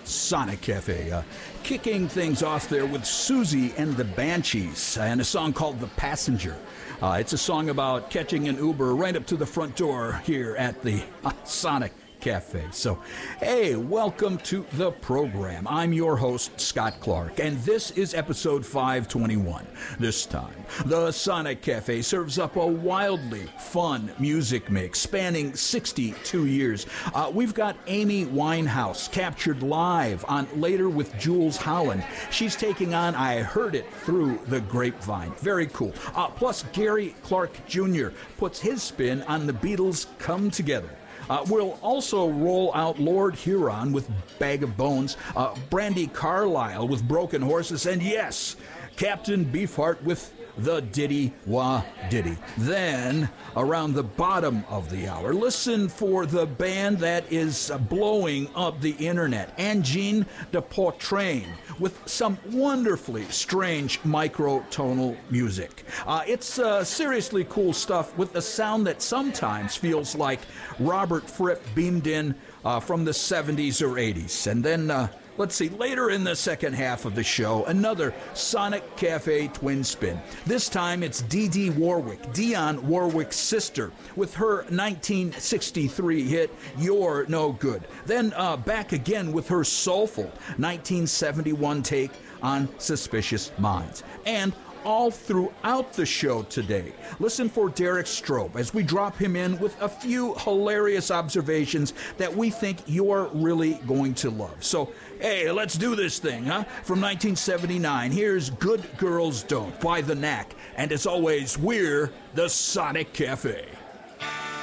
Sonic Cafe. Kicking things off there with Susie and the Banshees and a song called The Passenger. It's a song about catching an Uber right up to the front door here at the Sonic Cafe. So, hey, welcome to the program. I'm your host, Scott Clark, and this is episode 521. This time, the Sonic Cafe serves up a wildly fun music mix spanning 62 years. We've got Amy Winehouse captured live on Later with Jules Holland. She's taking on I Heard It Through the Grapevine. Very cool. Plus, Gary Clark Jr. puts his spin on the Beatles' Come Together. We'll also roll out Lord Huron with Bag of Bones, Brandy Carlisle with Broken Horses, and yes, Captain Beefheart with the Diddy Wah Diddy. Then, around the bottom of the hour, listen for the band that is blowing up the internet, Angine de Portrain, with some wonderfully strange microtonal music. It's seriously cool stuff with a sound that sometimes feels like Robert Fripp beamed in from the 70s or 80s. And then, let's see, later in the second half of the show, another Sonic Cafe twin spin. This time it's Dee Dee Warwick, Dionne Warwick's sister, with her 1963 hit, You're No Good. Then back again with her soulful 1971 take on Suspicious Minds. And all throughout the show today, listen for Derek Strobe as we drop him in with a few hilarious observations that we think you're really going to love. So, hey, let's do this thing, huh? From 1979, here's Good Girls Don't by The Knack. And as always, we're the Sonic Cafe.